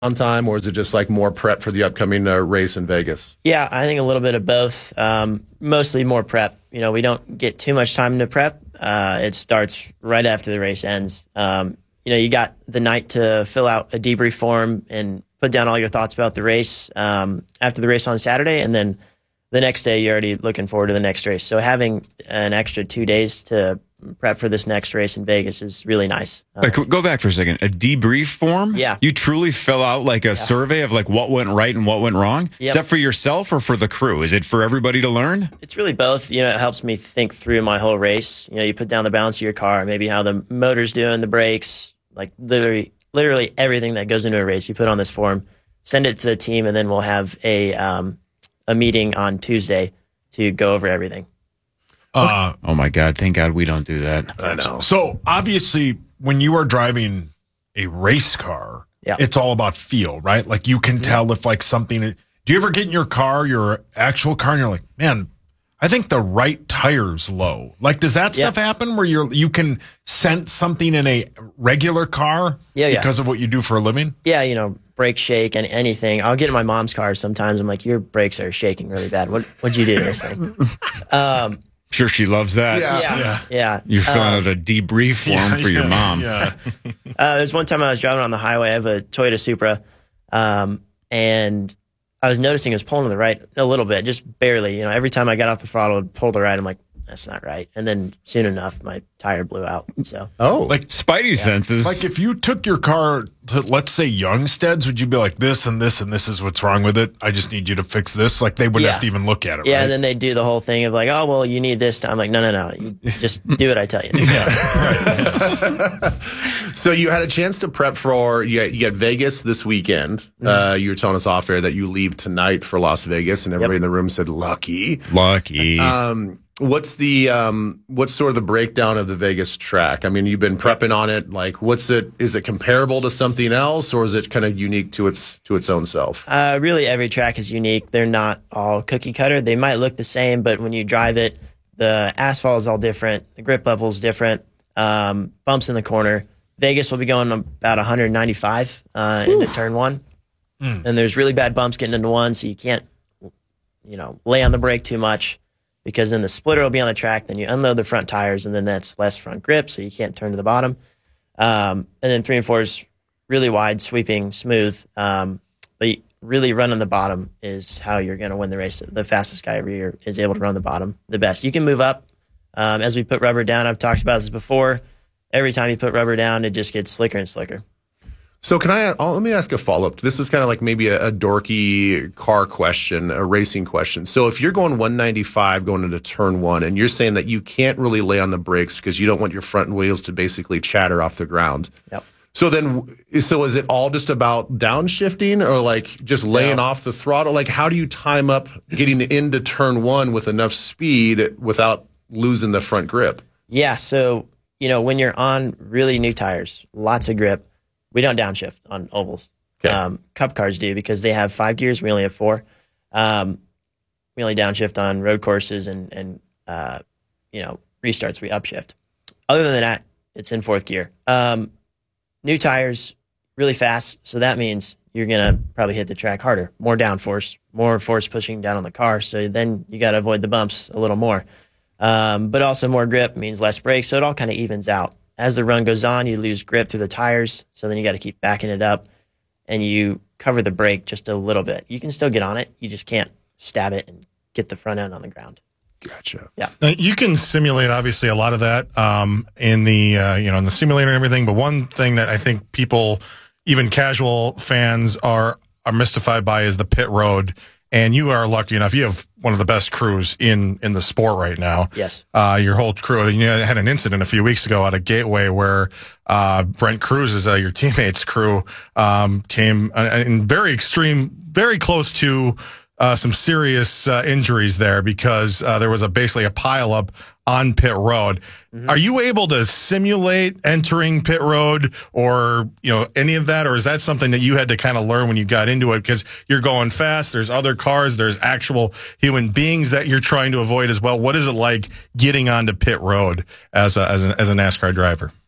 downtime, or is it just like more prep for the upcoming race in Vegas? Yeah, I think a little bit of both. Mostly more prep. We don't get too much time to prep. It starts right after the race ends. You got the night to fill out a debrief form and put down all your thoughts about the race after the race on Saturday, and then the next day you're already looking forward to the next race. So having an extra 2 days to prep for this next race in Vegas is really nice. Go back for a second. A debrief form? Yeah. You truly fill out like a survey of like what went right and what went wrong? Yep. Is that for yourself or for the crew? Is it for everybody to learn? It's really both. It helps me think through my whole race. You put down the balance of your car, maybe how the motor's doing, the brakes, like literally everything that goes into a race. You put on this form, send it to the team, and then we'll have a meeting on Tuesday to go over everything. Oh my God! Thank God we don't do that. I know. So obviously, when you are driving a race car, it's all about feel, right? Like you can tell if like something. Do you ever get in your car, your actual car, and you're like, man, I think the right tire's low. Like, does that stuff happen where you can sense something in a regular car because of what you do for a living? Yeah, brake shake and anything. I'll get in my mom's car sometimes. I'm like, your brakes are shaking really bad. What'd you do to this thing? Sure, she loves that. Yeah. You're filling out a debrief form for your mom. Yeah. There's one time I was driving on the highway. I have a Toyota Supra, and I was noticing it was pulling to the right a little bit, just barely. Every time I got off the throttle, it would pull to the right. I'm like, that's not right. And then soon enough, my tire blew out. So like Spidey senses. Like if you took your car to, let's say, Youngstead's, would you be like, this and this and this is what's wrong with it? I just need you to fix this. Like they wouldn't have to even look at it. Yeah, right? and then they do the whole thing of like, oh, well, you need this. I'm like, no. You just do what I tell you. So you had a chance to prep for you got Vegas this weekend. You were telling us off air that you leave tonight for Las Vegas, and everybody in the room said, "Lucky." What's sort of the breakdown of the Vegas track? I mean, you've been prepping on it. Like, is it comparable to something else, or is it kind of unique to its own self? Really, every track is unique. They're not all cookie cutter. They might look the same, but when you drive it, the asphalt is all different. The grip level is different. Bumps in the corner. Vegas will be going about 195 into turn one. And there's really bad bumps getting into one, so you can't, lay on the brake too much, because then the splitter will be on the track, then you unload the front tires, and then that's less front grip, so you can't turn to the bottom. And then 3 and 4 is really wide, sweeping, smooth. But really running the bottom is how you're going to win the race. The fastest guy every year is able to run the bottom the best. You can move up. As we put rubber down, I've talked about this before. Every time you put rubber down, it just gets slicker and slicker. So let me ask a follow-up. This is kind of like maybe a dorky car question, a racing question. So if you're going 195 going into turn one, and you're saying that you can't really lay on the brakes because you don't want your front wheels to basically chatter off the ground. Yep. So is it all just about downshifting, or like just laying off the throttle? Like, how do you time up getting into turn one with enough speed without losing the front grip? Yeah. So, when you're on really new tires, lots of grip, we don't downshift on ovals. Okay. Cup cars do, because they have 5 gears. We only have 4. We only downshift on road courses and restarts. We upshift. Other than that, it's in 4th gear. New tires, really fast. So that means you're going to probably hit the track harder, more downforce, more force pushing down on the car. So then you got to avoid the bumps a little more. But also more grip means less brakes. So it all kind of evens out. As the run goes on, you lose grip through the tires, so then you got to keep backing it up, and you cover the brake just a little bit. You can still get on it. You just can't stab it and get the front end on the ground. Gotcha. Yeah. Now, you can simulate, obviously, a lot of that in the in the simulator and everything. But one thing that I think people, even casual fans, are mystified by is the pit road. And you are lucky enough. You have one of the best crews in the sport right now. Yes. Your whole crew. You had an incident a few weeks ago at a Gateway where Brent Cruz, your teammate's crew, came in very extreme, very close to some serious injuries there, because there was basically a pileup on pit road. Mm-hmm. Are you able to simulate entering pit road or any of that, or is that something that you had to kind of learn when you got into it, because you're going fast, there's other cars, there's actual human beings that you're trying to avoid as well? What is it like getting onto pit road as a NASCAR driver?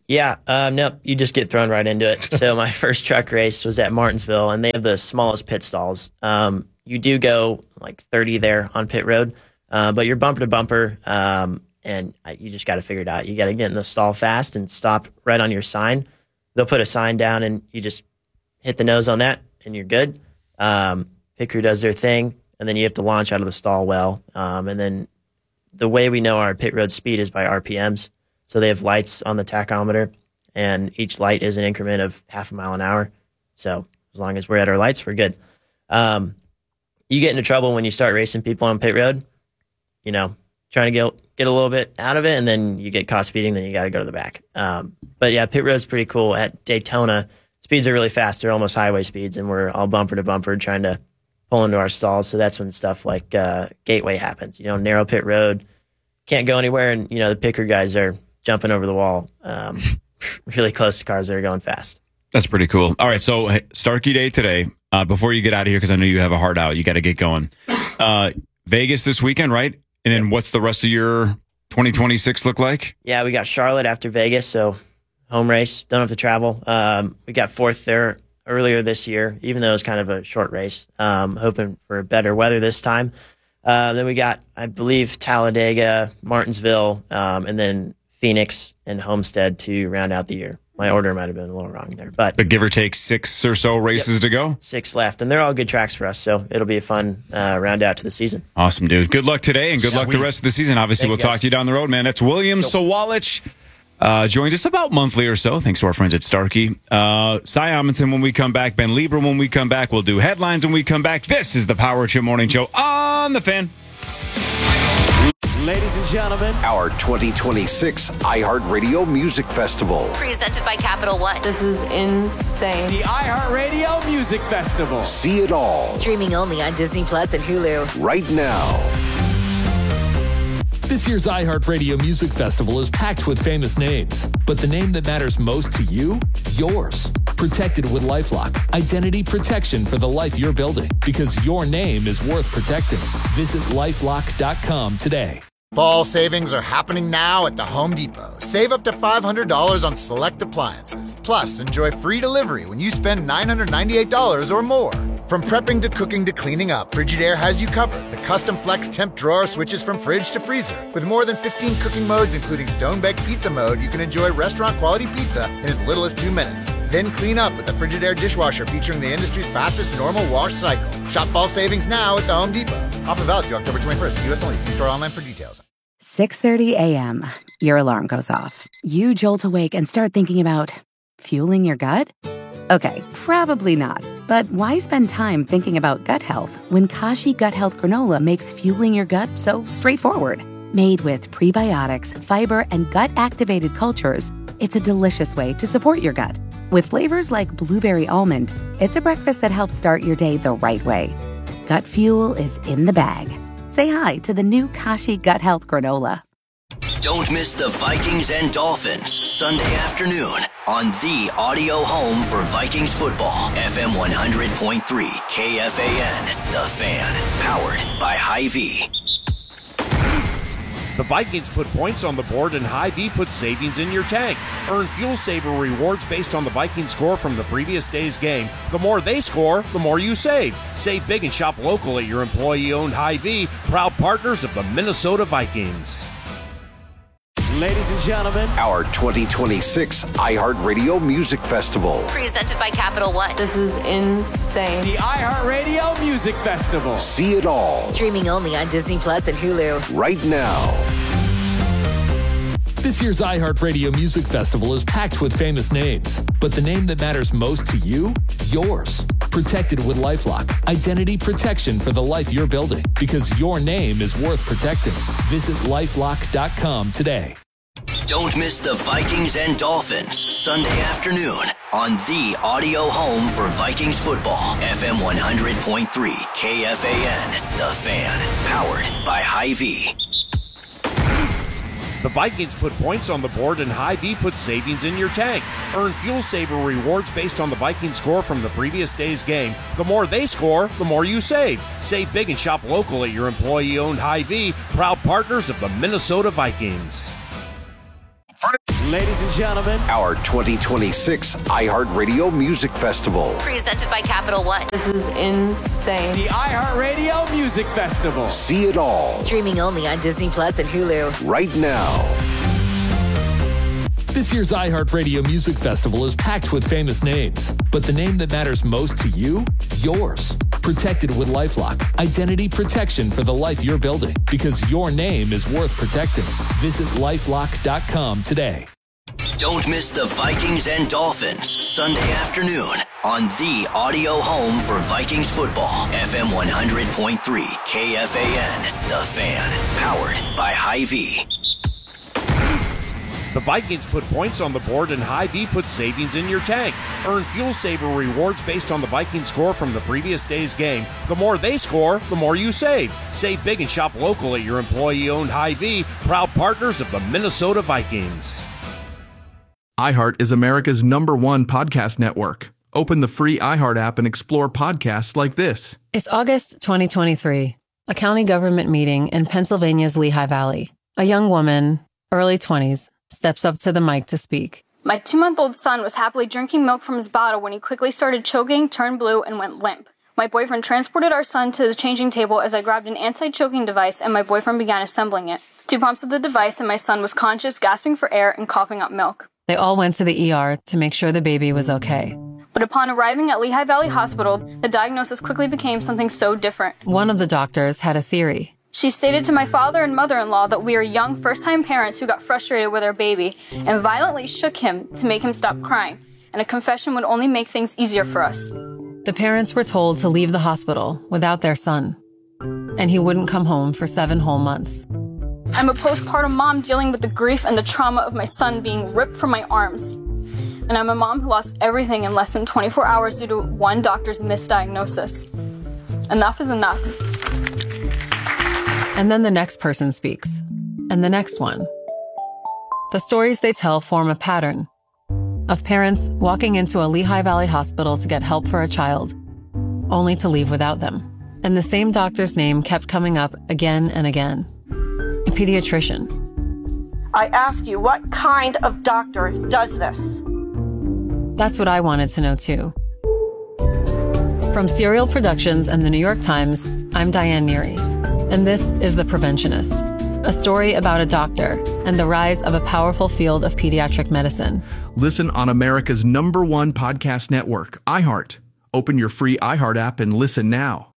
Yeah, nope, you just get thrown right into it. So my first truck race was at Martinsville, and they have the smallest pit stalls. You do go like 30 there on pit road, but you're bumper to bumper, and you just got to figure it out. You got to get in the stall fast and stop right on your sign. They'll put a sign down, and you just hit the nose on that, and you're good. Pit crew does their thing, and then you have to launch out of the stall well. And then the way we know our pit road speed is by RPMs. So they have lights on the tachometer, and each light is an increment of half a mile an hour. So as long as we're at our lights, we're good. You get into trouble when you start racing people on pit road, trying to get a little bit out of it, and then you get caught speeding, then you got to go to the back. But yeah, pit road's pretty cool. At Daytona, speeds are really fast. They're almost highway speeds, and we're all bumper to bumper trying to pull into our stalls. So that's when stuff like Gateway happens. Narrow pit road, can't go anywhere, and the picker guys are jumping over the wall really close to cars that are going fast. That's pretty cool. All right, so Starkey Day today. Before you get out of here, because I know you have a heart out, you got to get going. Vegas this weekend, right? And then what's the rest of your 2026 look like? Yeah, we got Charlotte after Vegas, so home race. Don't have to travel. We got fourth there earlier this year, even though it was kind of a short race. Hoping for better weather this time. Then we got, I believe, Talladega, Martinsville, and then Phoenix and Homestead to round out the year. My order might have been a little wrong there. But give or take 6 or so races to go? 6 left, and they're all good tracks for us, so it'll be a fun round out to the season. Awesome, dude. Good luck today, and good luck the rest of the season. Obviously, we'll talk to you down the road, man. That's William Sawalich. Joins us about monthly or so, thanks to our friends at Starkey. Cy Amundsen when we come back, Ben Lieber when we come back. We'll do headlines when we come back. This is the Power Trip Morning Show on The Fan. Ladies and gentlemen, our 2026 iHeartRadio Music Festival. Presented by Capital One. This is insane. The iHeartRadio Music Festival. See it all. Streaming only on Disney Plus and Hulu. Right now. This year's iHeartRadio Music Festival is packed with famous names, but the name that matters most to you, yours. Protected with LifeLock. Identity protection for the life you're building, because your name is worth protecting. Visit LifeLock.com today. Fall savings are happening now at the Home Depot. Save up to $500 on select appliances. Plus, enjoy free delivery when you spend $998 or more. From prepping to cooking to cleaning up, Frigidaire has you covered. The custom flex temp drawer switches from fridge to freezer. With more than 15 cooking modes, including stone-baked pizza mode, you can enjoy restaurant-quality pizza in as little as 2 minutes. Then clean up with the Frigidaire dishwasher featuring the industry's fastest normal wash cycle. Shop fall savings now at the Home Depot. Offer valid through October 21st. U.S. only. See store online for details. 6:30 a.m. Your alarm goes off. You jolt awake and start thinking about fueling your gut? Okay, probably not. But why spend time thinking about gut health when Kashi Gut Health Granola makes fueling your gut so straightforward? Made with prebiotics, fiber, and gut-activated cultures, it's a delicious way to support your gut. With flavors like blueberry almond, it's a breakfast that helps start your day the right way. Gut fuel is in the bag. Say hi to the new Kashi Gut Health Granola. Don't miss the Vikings and Dolphins Sunday afternoon on the audio home for Vikings football. FM 100.3 KFAN, The Fan, powered by Hy-Vee. The Vikings put points on the board and Hy-Vee put savings in your tank. Earn Fuel Saver rewards based on the Vikings score from the previous day's game. The more they score, the more you save. Save big and shop local at your employee-owned Hy-Vee, proud partners of the Minnesota Vikings. Ladies and gentlemen, our 2026 iHeartRadio Music Festival. Presented by Capital One. This is insane. The iHeartRadio Music Festival. See it all. Streaming only on Disney Plus and Hulu. Right now. This year's iHeartRadio Music Festival is packed with famous names, but the name that matters most to you, yours. Protected with LifeLock. Identity protection for the life you're building, because your name is worth protecting. Visit LifeLock.com today. Don't miss the Vikings and Dolphins Sunday afternoon on the audio home for Vikings football. FM 100.3 KFAN, The Fan, powered by Hy-Vee. The Vikings put points on the board and Hy-Vee put savings in your tank. Earn Fuel Saver rewards based on the Vikings score from the previous day's game. The more they score, the more you save. Save big and shop local at your employee-owned Hy-Vee, proud partners of the Minnesota Vikings. Ladies and gentlemen, our 2026 iHeartRadio Music Festival. Presented by Capital One. This is insane. The iHeartRadio Music Festival. See it all. Streaming only on Disney Plus and Hulu. Right now. This year's iHeartRadio Music Festival is packed with famous names, but the name that matters most to you, yours. Protected with LifeLock, identity protection for the life you're building, because your name is worth protecting. Visit LifeLock.com today. Don't miss the Vikings and Dolphins Sunday afternoon on the audio home for Vikings football. FM 100.3 KFAN, The Fan, powered by Hy-Vee. The Vikings put points on the board and Hy-Vee puts savings in your tank. Earn Fuel Saver rewards based on the Vikings score from the previous day's game. The more they score, the more you save. Save big and shop local at your employee-owned Hy-Vee, proud partners of the Minnesota Vikings. iHeart is America's #1 podcast network. Open the free iHeart app and explore podcasts like this. It's August 2023, a county government meeting in Pennsylvania's Lehigh Valley. A young woman, early 20s, steps up to the mic to speak. My 2-month-old son was happily drinking milk from his bottle when he quickly started choking, turned blue, and went limp. My boyfriend transported our son to the changing table as I grabbed an anti-choking device and my boyfriend began assembling it. 2 pumps of the device and my son was conscious, gasping for air, and coughing up milk. They all went to the ER to make sure the baby was okay. But upon arriving at Lehigh Valley Hospital, the diagnosis quickly became something so different. One of the doctors had a theory. She stated to my father and mother-in-law that we are young first-time parents who got frustrated with our baby and violently shook him to make him stop crying, and a confession would only make things easier for us. The parents were told to leave the hospital without their son, and he wouldn't come home for 7 whole months. I'm a postpartum mom dealing with the grief and the trauma of my son being ripped from my arms. And I'm a mom who lost everything in less than 24 hours due to one doctor's misdiagnosis. Enough is enough. And then the next person speaks, and the next one. The stories they tell form a pattern of parents walking into a Lehigh Valley hospital to get help for a child, only to leave without them. And the same doctor's name kept coming up again and again. A pediatrician. I ask you, what kind of doctor does this? That's what I wanted to know too. From Serial Productions and the New York Times, I'm Diane Neary. And this is The Preventionist, a story about a doctor and the rise of a powerful field of pediatric medicine. Listen on America's #1 podcast network, iHeart. Open your free iHeart app and listen now.